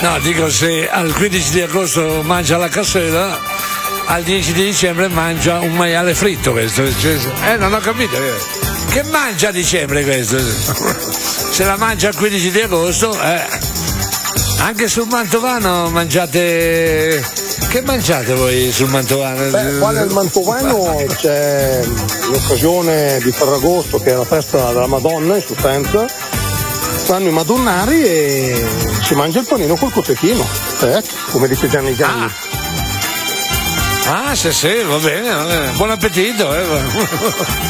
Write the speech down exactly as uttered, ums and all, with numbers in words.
No, dico se al quindici di agosto mangia la cassella, al dieci di dicembre mangia un maiale fritto questo. Eh, non ho capito. Che mangia a dicembre questo? Se la mangia il quindici di agosto, eh. Anche sul Mantovano mangiate. Che mangiate voi sul Mantovano? Beh, qua nel Mantovano c'è l'occasione di Ferragosto, che è la festa della Madonna in Sustenza. Stanno i madonnari e si mangia il panino col cotechino, eh, come dice Gianni Gianni. Ah, ah sì, sì, va bene, va bene. Buon appetito, eh.